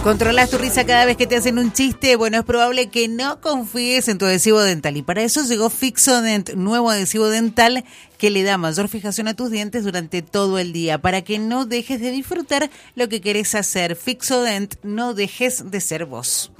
¿Controlas tu risa cada vez que te hacen un chiste? Bueno, es probable que no confíes en tu adhesivo dental. Y para eso llegó Fixodent, nuevo adhesivo dental que le da mayor fijación a tus dientes durante todo el día, para que no dejes de disfrutar lo que querés hacer. Fixodent, no dejes de ser vos.